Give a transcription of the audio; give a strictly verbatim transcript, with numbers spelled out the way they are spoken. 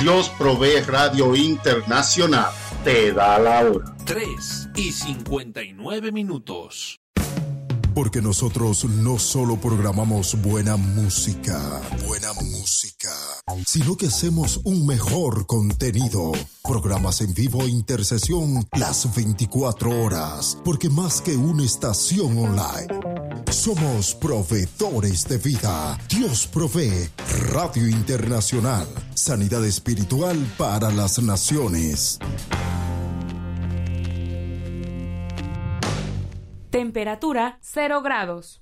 Dios Provee Radio Internacional te da la hora. tres y cincuenta y nueve minutos. Porque nosotros no solo programamos buena música, buena música, sino que hacemos un mejor contenido. Programas en vivo e intercesión las veinticuatro horas, porque más que una estación online, somos proveedores de vida. Dios Provee Radio Internacional, sanidad espiritual para las naciones. Temperatura cero grados.